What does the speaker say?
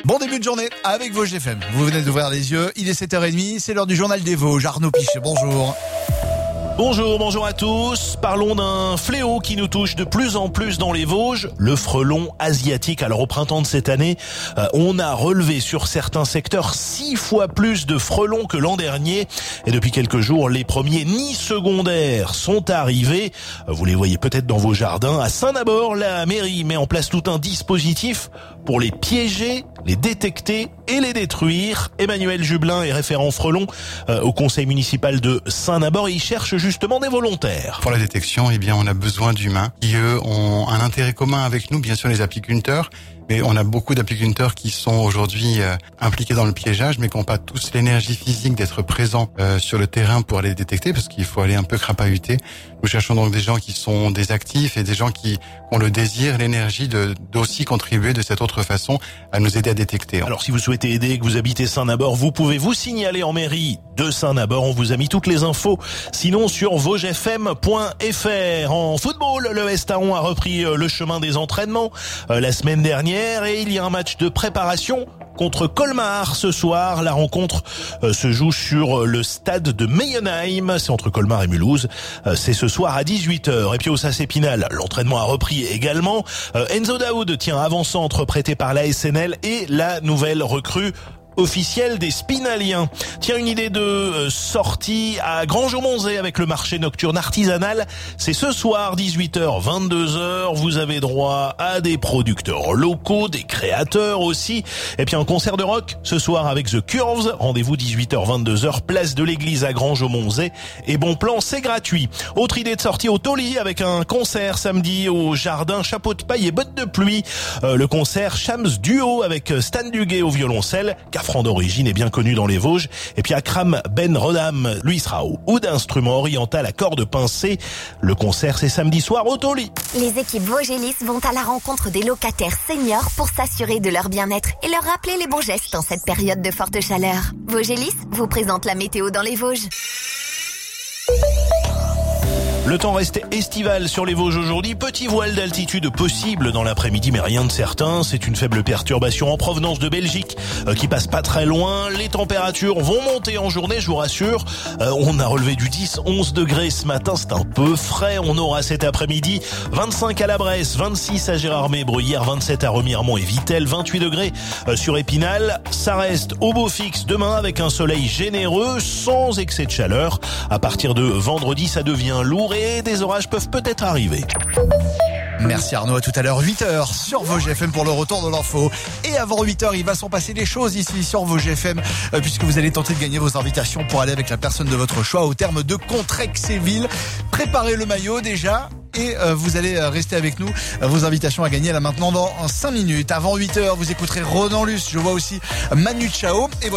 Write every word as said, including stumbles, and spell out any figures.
Bon début de journée avec Vosges F M. Vous venez d'ouvrir les yeux, il est sept heures trente, c'est l'heure du journal des Vosges. Arnaud Pichet, bonjour. Bonjour, bonjour à tous. Parlons d'un fléau qui nous touche de plus en plus dans les Vosges, le frelon asiatique. Alors au printemps de cette année, euh, on a relevé sur certains secteurs six fois plus de frelons que l'an dernier. Et depuis quelques jours, les premiers nids secondaires sont arrivés. Vous les voyez peut-être dans vos jardins. À Saint-Nabord, la mairie met en place tout un dispositif pour les piéger, les détecter et les détruire. Emmanuel Jublin est référent frelon euh, au conseil municipal de Saint-Nabord et il cherche justement des volontaires. Pour la détection, eh bien, on a besoin d'humains qui, eux, ont un intérêt commun avec nous, bien sûr les apiculteurs, mais on a beaucoup d'apiculteurs qui sont aujourd'hui euh, impliqués dans le piégeage, mais qui n'ont pas tous l'énergie physique d'être présents euh, sur le terrain pour les détecter, parce qu'il faut aller un peu crapahuter. Nous cherchons donc des gens qui sont des actifs et des gens qui ont le désir, l'énergie de d'aussi contribuer de cette autre façon à nous aider à détecter. Alors si vous souhaitez aider et que vous habitez Saint-Nabord, vous pouvez vous signaler en mairie de Saint-Nabord. On vous a mis toutes les infos, sinon sur vosges f m point f r. En football, le Estaon a repris le chemin des entraînements euh, la semaine dernière. Et il y a un match de préparation contre Colmar ce soir. La rencontre euh, se joue sur le stade de Meyenheim. C'est entre Colmar et Mulhouse. Euh, c'est ce soir à dix-huit heures. Et puis au Sas Épinal, l'entraînement a repris également. Euh, Enzo Daoud tient avant-centre prêté par la S N L et la nouvelle recrue officiel des Spinaliens. Tiens, une idée de euh, sortie à Grangeau-Monzé avec le marché nocturne artisanal. C'est ce soir, dix-huit heures, vingt-deux heures. Vous avez droit à des producteurs locaux, des créateurs aussi. Et puis un concert de rock ce soir avec The Curves. Rendez-vous dix-huit heures, vingt-deux heures, place de l'église à Grangeau-Monzé. Et bon plan, c'est gratuit. Autre idée de sortie au Tauly avec un concert samedi au jardin, chapeau de paille et bottes de pluie. Euh, le concert Shams Duo avec Stan Duguay au violoncelle, Franc d'origine est bien connu dans les Vosges. Et puis Akram Ben Rodam, lui sera au oud d'instruments oriental à cordes pincées. Le concert, c'est samedi soir au Tauly. Les équipes Vosgelis vont à la rencontre des locataires seniors pour s'assurer de leur bien-être et leur rappeler les bons gestes en cette période de forte chaleur. Vosgelis vous présente la météo dans les Vosges. Le temps reste estival sur les Vosges aujourd'hui. Petit voile d'altitude possible dans l'après-midi, mais rien de certain. C'est une faible perturbation en provenance de Belgique euh, qui passe pas très loin. Les températures vont monter en journée, je vous rassure. Euh, on a relevé du dix à onze degrés ce matin. C'est un peu frais. On aura cet après-midi vingt-cinq à la Bresse, vingt-six à Gérardmer, Bruyères, vingt-sept à Remiremont et Vittel, vingt-huit degrés euh, sur Épinal. Ça reste au beau fixe demain avec un soleil généreux, sans excès de chaleur. À partir de vendredi, ça devient lourd et des orages peuvent peut-être arriver. Merci Arnaud, à tout à l'heure, huit heures sur Vosges F M pour le retour de l'info. Et avant huit heures, il va s'en passer des choses ici sur Vosges F M, euh, puisque vous allez tenter de gagner vos invitations pour aller avec la personne de votre choix au terme de Contrexéville. Préparez le maillot déjà. Et euh, vous allez euh, rester avec nous. Euh, vos invitations à gagner là maintenant dans cinq minutes. Avant huit heures, vous écouterez Ronan Luce. Je vois aussi Manu Chao. Et